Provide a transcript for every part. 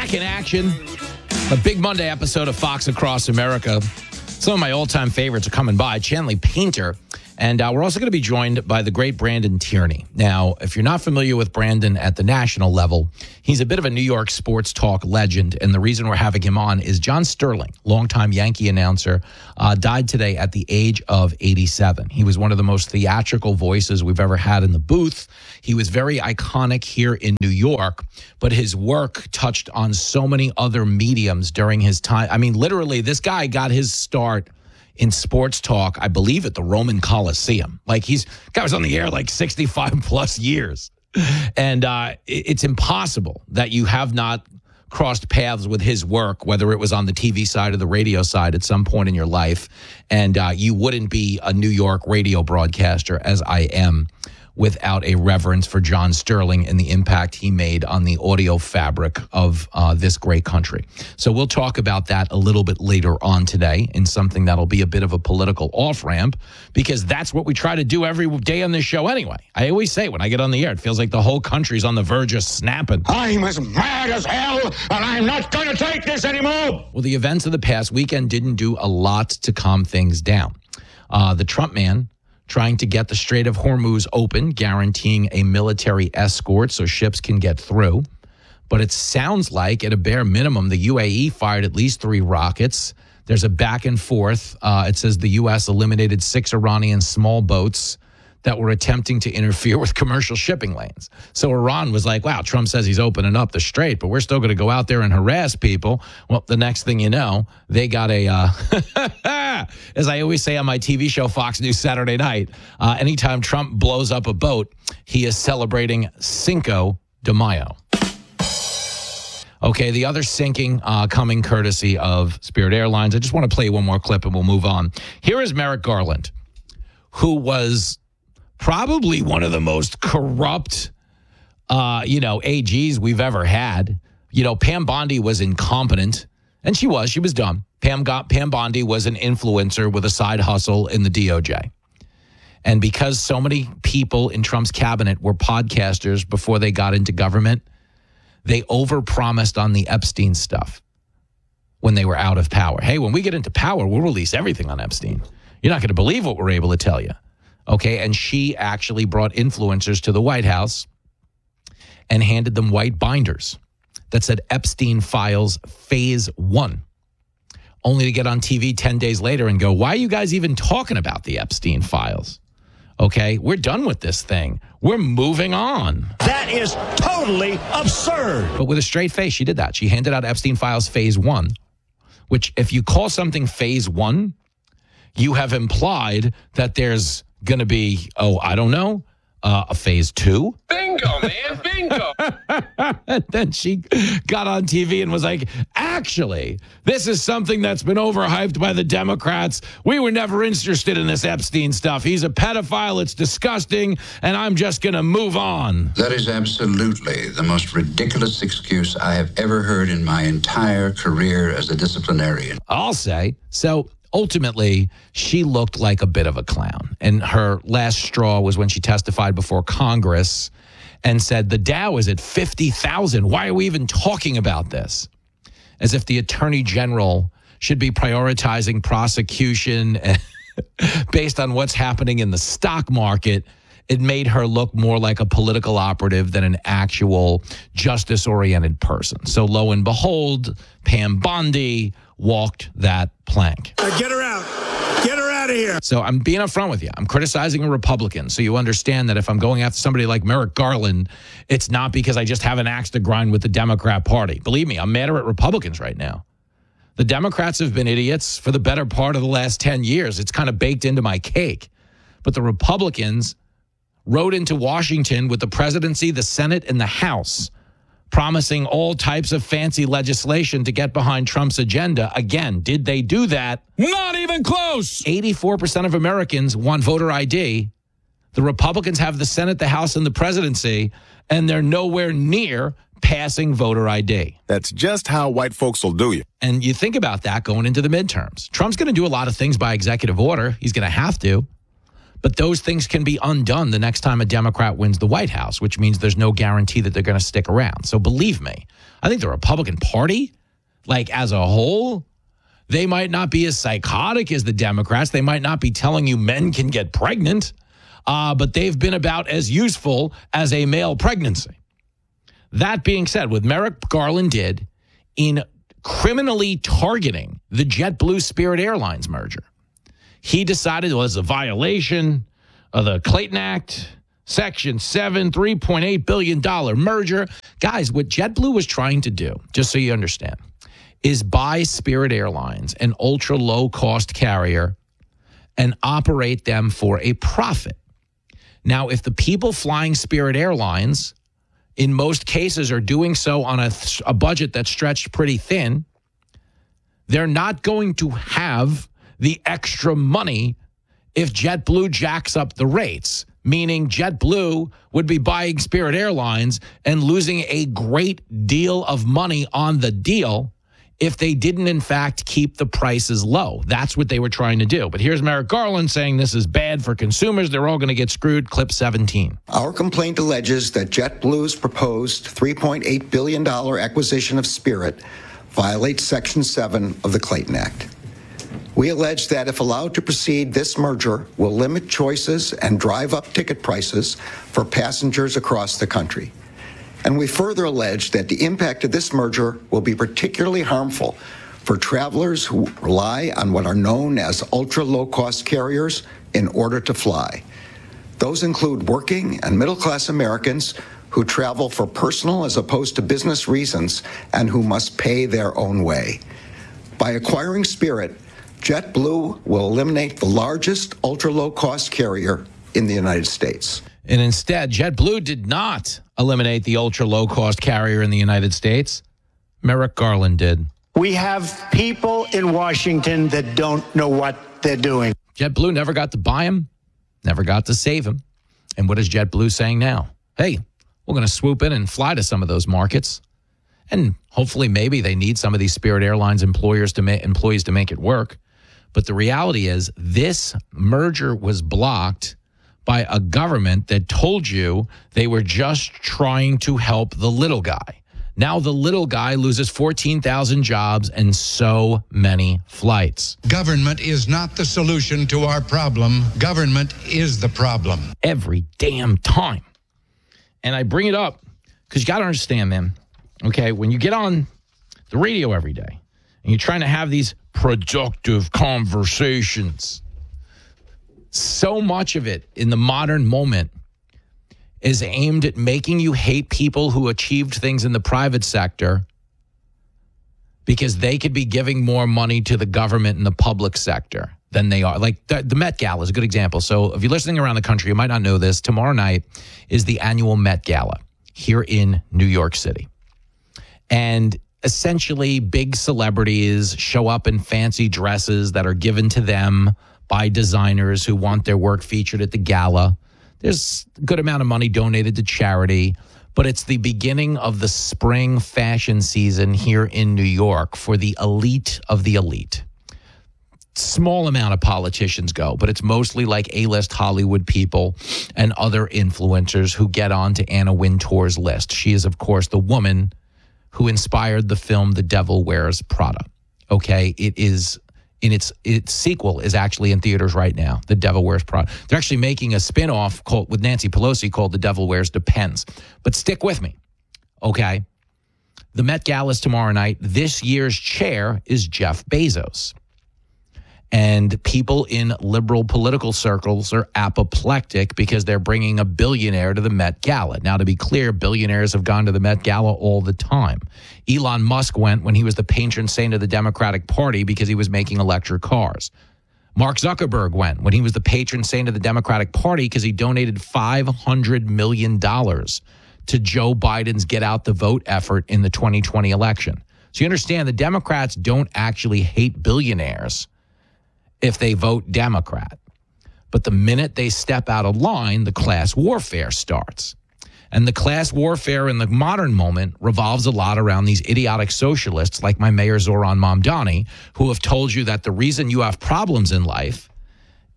Back in action. A big Monday episode of Fox Across America. Some of my all-time favorites are coming by. Chanley Painter. And we're also going to be joined by the great Brandon Tierney. Now, if you're not familiar with Brandon at the national level, he's a bit of a New York sports talk legend. And the reason we're having him on is John Sterling, longtime Yankee announcer, died today at the age of 87. He was one of the most theatrical voices we've ever had in the booth. He was very iconic here in New York, but his work touched on so many other mediums during his time. I mean, literally, this guy got his start in sports talk, I believe, at the Roman Coliseum. Like, guy was on the air like 65 plus years. And it's impossible that you have not crossed paths with his work, whether it was on the TV side or the radio side at some point in your life. And you wouldn't be a New York radio broadcaster, as I am, without a reverence for John Sterling and the impact he made on the audio fabric of this great country. So we'll talk about that a little bit later on today in something that'll be a bit of a political off-ramp, because that's what we try to do every day on this show anyway. I always say when I get on the air, it feels like the whole country's on the verge of snapping. I'm as mad as hell, and I'm not going to take this anymore. Well, the events of the past weekend didn't do a lot to calm things down. The Trump man trying to get the Strait of Hormuz open, guaranteeing a military escort so ships can get through. But it sounds like, at a bare minimum, the UAE fired at least 3 rockets. There's a back and forth. It says the U.S. eliminated 6 Iranian small boats that were attempting to interfere with commercial shipping lanes. So Iran was like, wow, Trump says he's opening up the strait, but we're still going to go out there and harass people. Well, the next thing you know, they got a, as I always say on my TV show, Fox News Saturday Night, anytime Trump blows up a boat, he is celebrating Cinco de Mayo. Okay, the other sinking coming courtesy of Spirit Airlines. I just want to play one more clip and we'll move on. Here is Merrick Garland, who was probably one of the most corrupt, AGs we've ever had. You know, Pam Bondi was incompetent, and she was dumb. Pam Bondi was an influencer with a side hustle in the DOJ. And because so many people in Trump's cabinet were podcasters before they got into government, they overpromised on the Epstein stuff when they were out of power. Hey, when we get into power, we'll release everything on Epstein. You're not going to believe what we're able to tell you. Okay, and she actually brought influencers to the White House and handed them white binders that said Epstein Files Phase 1, only to get on TV 10 days later and go, why are you guys even talking about the Epstein Files? Okay, we're done with this thing. We're moving on. That is totally absurd. But with a straight face, she did that. She handed out Epstein Files Phase 1, which if you call something Phase 1, you have implied that there's going to be, a Phase 2. Bingo, man, bingo. And then she got on TV and was like, actually, this is something that's been overhyped by the Democrats. We were never interested in this Epstein stuff. He's a pedophile. It's disgusting. And I'm just going to move on. That is absolutely the most ridiculous excuse I have ever heard in my entire career as a disciplinarian. I'll say. So ultimately, she looked like a bit of a clown. And her last straw was when she testified before Congress and said, the Dow is at 50,000. Why are we even talking about this? As if the attorney general should be prioritizing prosecution based on what's happening in the stock market. It made her look more like a political operative than an actual justice-oriented person. So lo and behold, Pam Bondi walked that plank. Get her out. Get her out of here. So I'm being upfront with you. I'm criticizing a Republican. So you understand that if I'm going after somebody like Merrick Garland, it's not because I just have an axe to grind with the Democrat Party. Believe me, I'm madder at Republicans right now. The Democrats have been idiots for the better part of the last 10 years. It's kind of baked into my cake. But the Republicans rode into Washington with the presidency, the Senate, and the House, promising all types of fancy legislation to get behind Trump's agenda. Again, did they do that? Not even close. 84% of Americans want voter ID. The Republicans have the Senate, the House, and the presidency, and they're nowhere near passing voter ID. That's just how white folks will do you. And you think about that going into the midterms. Trump's going to do a lot of things by executive order. He's going to have to. But those things can be undone the next time a Democrat wins the White House, which means there's no guarantee that they're going to stick around. So believe me, I think the Republican Party, like as a whole, they might not be as psychotic as the Democrats. They might not be telling you men can get pregnant, but they've been about as useful as a male pregnancy. That being said, what Merrick Garland did in criminally targeting the JetBlue Spirit Airlines merger, he decided it was a violation of the Clayton Act, Section 7, $3.8 billion merger. Guys, what JetBlue was trying to do, just so you understand, is buy Spirit Airlines, an ultra low-cost carrier, and operate them for a profit. Now, if the people flying Spirit Airlines, in most cases, are doing so on a budget that's stretched pretty thin, they're not going to have the extra money if JetBlue jacks up the rates, meaning JetBlue would be buying Spirit Airlines and losing a great deal of money on the deal if they didn't, in fact, keep the prices low. That's what they were trying to do. But here's Merrick Garland saying this is bad for consumers. They're all going to get screwed. Clip 17. Our complaint alleges that JetBlue's proposed $3.8 billion acquisition of Spirit violates Section 7 of the Clayton Act. We allege that if allowed to proceed, this merger will limit choices and drive up ticket prices for passengers across the country. And we further allege that the impact of this merger will be particularly harmful for travelers who rely on what are known as ultra-low-cost carriers in order to fly. Those include working and middle-class Americans who travel for personal as opposed to business reasons and who must pay their own way. By acquiring Spirit, JetBlue will eliminate the largest ultra-low-cost carrier in the United States. And instead, JetBlue did not eliminate the ultra-low-cost carrier in the United States. Merrick Garland did. We have people in Washington that don't know what they're doing. JetBlue never got to buy him, never got to save him. And what is JetBlue saying now? Hey, we're going to swoop in and fly to some of those markets. And hopefully maybe they need some of these Spirit Airlines employees to make it work. But the reality is this merger was blocked by a government that told you they were just trying to help the little guy. Now the little guy loses 14,000 jobs and so many flights. Government is not the solution to our problem. Government is the problem. Every damn time. And I bring it up because you got to understand, man, okay, when you get on the radio every day and you're trying to have these productive conversations, so much of it in the modern moment is aimed at making you hate people who achieved things in the private sector because they could be giving more money to the government in the public sector than they are. Like the Met Gala is a good example. So if you're listening around the country, you might not know this. Tomorrow night is the annual Met Gala here in New York City. And essentially big celebrities show up in fancy dresses that are given to them by designers who want their work featured at the gala. There's a good amount of money donated to charity, but it's the beginning of the spring fashion season here in New York for the elite of the elite. Small amount of politicians go, but it's mostly like A-list Hollywood people and other influencers who get on to Anna Wintour's list. She is, of course, the woman who inspired the film The Devil Wears Prada. Okay, it is... in its sequel is actually in theaters right now, The Devil Wears Prada. They're actually making a spin-off with Nancy Pelosi called The Devil Wears Depends. But stick with me, okay? The Met Gala is tomorrow night. This year's chair is Jeff Bezos. And people in liberal political circles are apoplectic because they're bringing a billionaire to the Met Gala. Now, to be clear, billionaires have gone to the Met Gala all the time. Elon Musk went when he was the patron saint of the Democratic Party because he was making electric cars. Mark Zuckerberg went when he was the patron saint of the Democratic Party because he donated $500 million to Joe Biden's Get Out the Vote effort in the 2020 election. So you understand the Democrats don't actually hate billionaires if they vote Democrat. But the minute they step out of line, the class warfare starts. And the class warfare in the modern moment revolves a lot around these idiotic socialists like my Mayor Zoran Mamdani, who have told you that the reason you have problems in life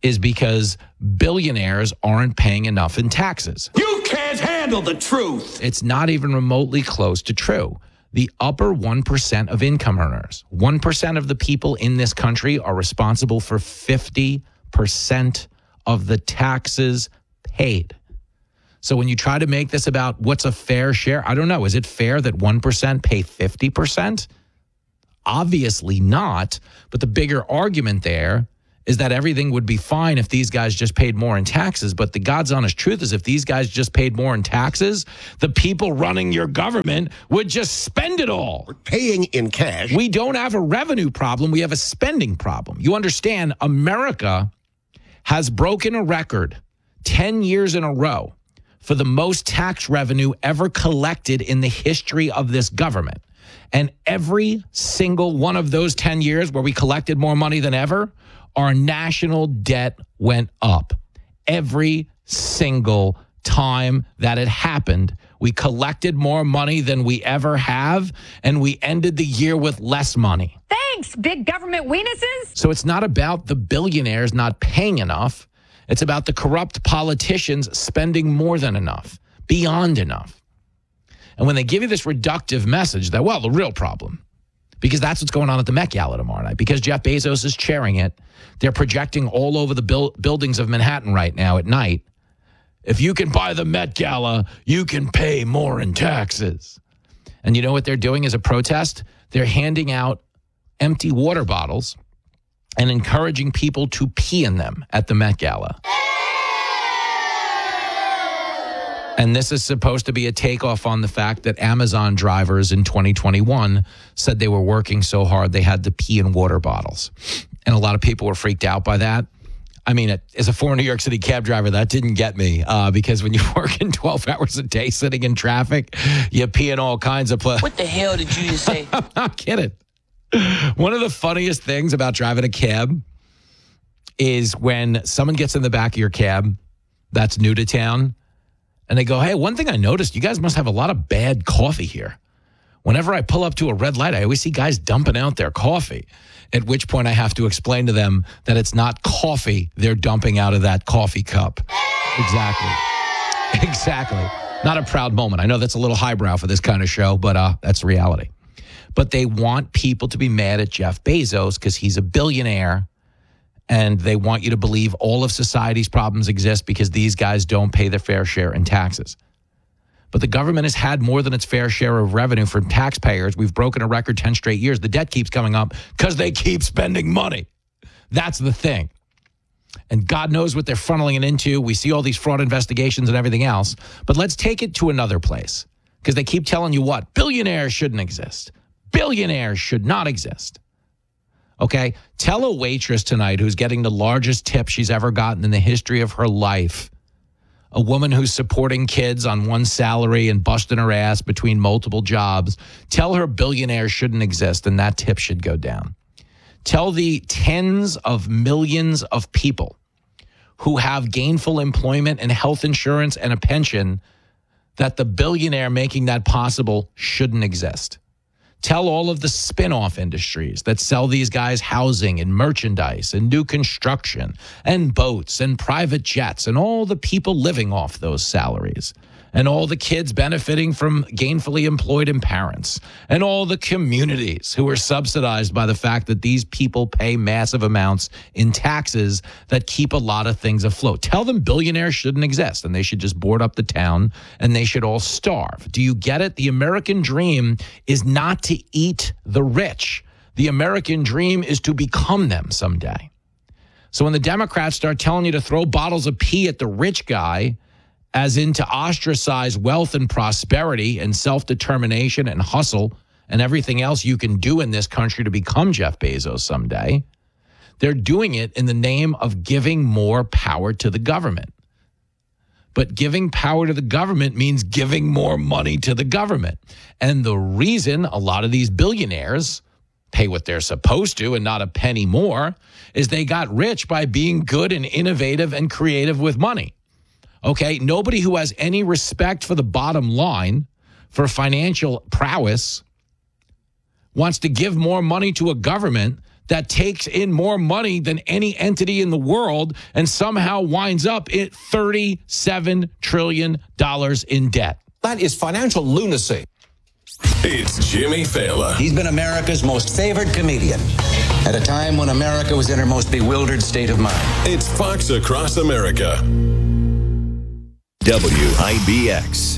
is because billionaires aren't paying enough in taxes. You can't handle the truth. It's not even remotely close to true. The upper 1% of income earners, 1% of the people in this country are responsible for 50% of the taxes paid. So when you try to make this about what's a fair share, I don't know. Is it fair that 1% pay 50%? Obviously not. But the bigger argument there is that everything would be fine if these guys just paid more in taxes. But the God's honest truth is if these guys just paid more in taxes, the people running your government would just spend it all. We're paying in cash. We don't have a revenue problem. We have a spending problem. You understand, America has broken a record 10 years in a row for the most tax revenue ever collected in the history of this government. And every single one of those 10 years where we collected more money than ever, our national debt went up. Every single time that it happened, we collected more money than we ever have, and we ended the year with less money. Thanks, big government weenuses. So it's not about the billionaires not paying enough. It's about the corrupt politicians spending more than enough, beyond enough. And when they give you this reductive message that, well, the real problem, because that's what's going on at the Met Gala tomorrow night, because Jeff Bezos is chairing it, they're projecting all over the buildings of Manhattan right now at night. If you can buy the Met Gala, you can pay more in taxes. And you know what they're doing as a protest? They're handing out empty water bottles and encouraging people to pee in them at the Met Gala. And this is supposed to be a takeoff on the fact that Amazon drivers in 2021 said they were working so hard they had to pee in water bottles. And a lot of people were freaked out by that. I mean, as a former New York City cab driver, that didn't get me because when you're working 12 hours a day sitting in traffic, you pee in all kinds of places. What the hell did you just say? I'm not kidding. One of the funniest things about driving a cab is when someone gets in the back of your cab that's new to town and they go, hey, one thing I noticed, you guys must have a lot of bad coffee here. Whenever I pull up to a red light, I always see guys dumping out their coffee, at which point I have to explain to them that it's not coffee they're dumping out of that coffee cup. Exactly. Not a proud moment. I know that's a little highbrow for this kind of show, but that's reality. But they want people to be mad at Jeff Bezos because he's a billionaire, and they want you to believe all of society's problems exist because these guys don't pay their fair share in taxes. But the government has had more than its fair share of revenue from taxpayers. We've broken a record 10 straight years. The debt keeps coming up because they keep spending money. That's the thing. And God knows what they're funneling it into. We see all these fraud investigations and everything else. But let's take it to another place because they keep telling you what? Billionaires shouldn't exist. Billionaires should not exist. Okay? Tell a waitress tonight who's getting the largest tip she's ever gotten in the history of her life, a woman who's supporting kids on one salary and busting her ass between multiple jobs, tell her billionaires shouldn't exist and that tip should go down. Tell the tens of millions of people who have gainful employment and health insurance and a pension that the billionaire making that possible shouldn't exist. Tell all of the spin-off industries that sell these guys housing and merchandise and new construction and boats and private jets and all the people living off those salaries and all the kids benefiting from gainfully employed parents and all the communities who are subsidized by the fact that these people pay massive amounts in taxes that keep a lot of things afloat. Tell them billionaires shouldn't exist and they should just board up the town and they should all starve. Do you get it? The American dream is not to eat the rich. The American dream is to become them someday. So when the Democrats start telling you to throw bottles of pee at the rich guy, as in to ostracize wealth and prosperity and self-determination and hustle and everything else you can do in this country to become Jeff Bezos someday, they're doing it in the name of giving more power to the government. But giving power to the government means giving more money to the government. And the reason a lot of these billionaires pay what they're supposed to and not a penny more is they got rich by being good and innovative and creative with money. Okay, nobody who has any respect for the bottom line, for financial prowess, wants to give more money to a government that takes in more money than any entity in the world and somehow winds up at $37 trillion in debt. That is financial lunacy. It's Jimmy Fallon. He's been America's most favored comedian at a time when America was in her most bewildered state of mind. It's Fox Across America. WIBX.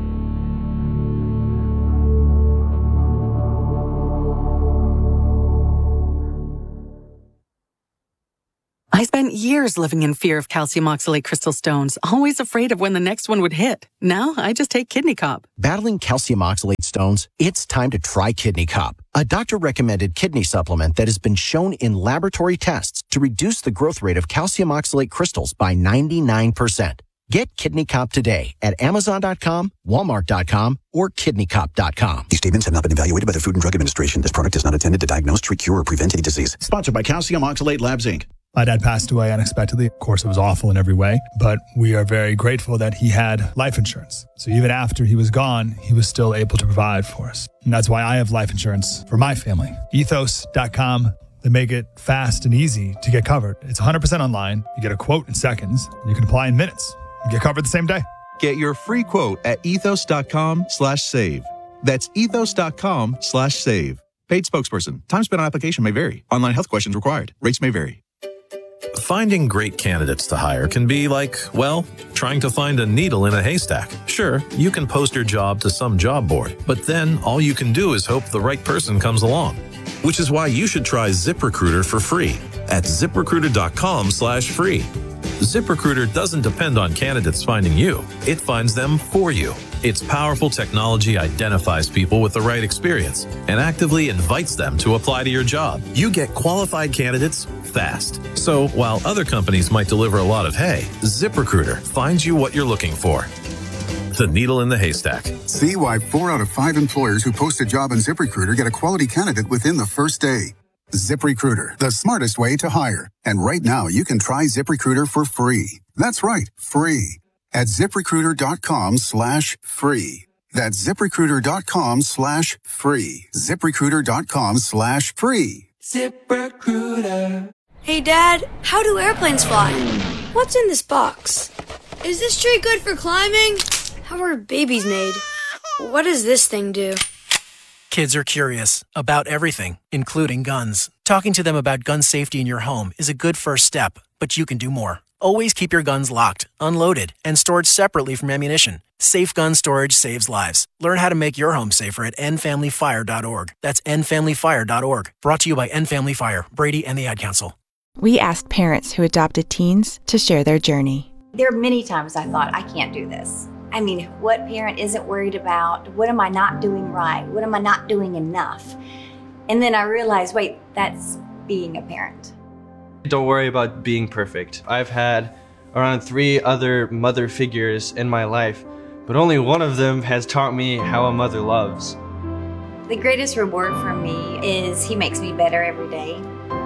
I spent years living in fear of calcium oxalate crystal stones, always afraid of when the next one would hit. Now I just take Kidney Cop. Battling calcium oxalate stones? It's time to try Kidney Cop, a doctor-recommended kidney supplement that has been shown in laboratory tests to reduce the growth rate of calcium oxalate crystals by 99%. Get Kidney Cop today at Amazon.com, Walmart.com, or KidneyCop.com. These statements have not been evaluated by the Food and Drug Administration. This product is not intended to diagnose, treat, cure, or prevent any disease. Sponsored by Calcium Oxalate Labs, Inc. My dad passed away unexpectedly. Of course, it was awful in every way, but we are very grateful that he had life insurance. So even after he was gone, he was still able to provide for us. And that's why I have life insurance for my family. Ethos.com. They make it fast and easy to get covered. It's 100% online. You get a quote in seconds, and you can apply in minutes. You get covered the same day. Get your free quote at ethos.com/save. That's ethos.com/save. Paid spokesperson. Time spent on application may vary. Online health questions required. Rates may vary. Finding great candidates to hire can be like, well, trying to find a needle in a haystack. Sure, you can post your job to some job board, but then all you can do is hope the right person comes along. Which is why you should try ZipRecruiter for free at ZipRecruiter.com/free. ZipRecruiter doesn't depend on candidates finding you. It finds them for you. Its powerful technology identifies people with the right experience and actively invites them to apply to your job. You get qualified candidates fast. So while other companies might deliver a lot of hay, ZipRecruiter finds you what you're looking for. The needle in the haystack. See why 4 out of 5 employers who post a job on ZipRecruiter get a quality candidate within the first day. ZipRecruiter, the smartest way to hire. And right now, you can try ZipRecruiter for free. That's right, free. At ZipRecruiter.com/free. That's ZipRecruiter.com/free. ZipRecruiter.com/free. ZipRecruiter. Hey, Dad, how do airplanes fly? What's in this box? Is this tree good for climbing? How are babies made? What does this thing do? Kids are curious about everything, including guns. Talking to them about gun safety in your home is a good first step, but you can do more. Always keep your guns locked, unloaded, and stored separately from ammunition. Safe gun storage saves lives. Learn how to make your home safer at endfamilyfire.org. That's endfamilyfire.org. Brought to you by End Family Fire, Brady, and the Ad Council. We asked parents who adopted teens to share their journey. There are many times I thought, I can't do this. I mean, what parent isn't worried about? What am I not doing right? What am I not doing enough? And then I realized, wait, that's being a parent. Don't worry about being perfect. I've had around 3 other mother figures in my life, but only one of them has taught me how a mother loves. The greatest reward for me is he makes me better every day.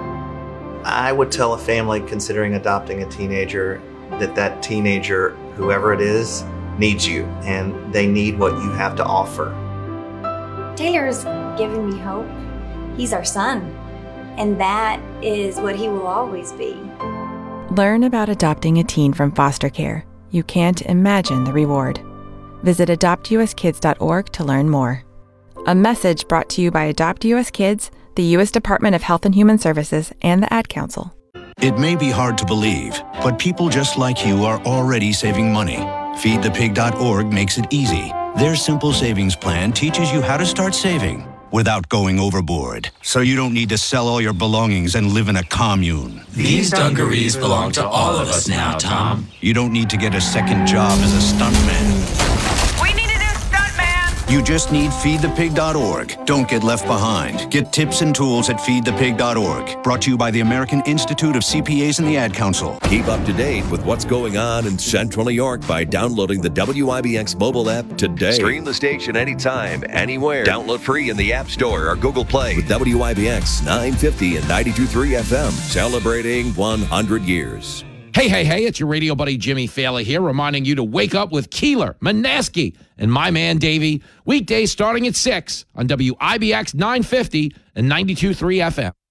I would tell a family considering adopting a teenager that teenager, whoever it is, needs you, and they need what you have to offer. Taylor's given me hope. He's our son, and that is what he will always be. Learn about adopting a teen from foster care. You can't imagine the reward. Visit adoptuskids.org to learn more. A message brought to you by Adopt US Kids, the U.S. Department of Health and Human Services, and the Ad Council. It may be hard to believe, but people just like you are already saving money. FeedThePig.org makes it easy. Their simple savings plan teaches you how to start saving without going overboard, so you don't need to sell all your belongings and live in a commune. These dungarees belong to all of us now, Tom. You don't need to get a second job as a stuntman. We need a new stuntman! You just need FeedThePig.org. Don't get left behind. Get tips and tools at FeedThePig.org. Brought to you by the American Institute of CPAs and the Ad Council. Keep up to date with what's going on in Central New York by downloading the WIBX mobile app today. Stream the station anytime, anywhere. Download free in the App Store or Google Play with WIBX 950 and 92.3 FM. Celebrating 100 years. Hey, it's your radio buddy Jimmy Fallon here, reminding you to wake up with Keeler, Manaski, and my man Davey, weekdays starting at 6 on WIBX 950 and 92.3 FM.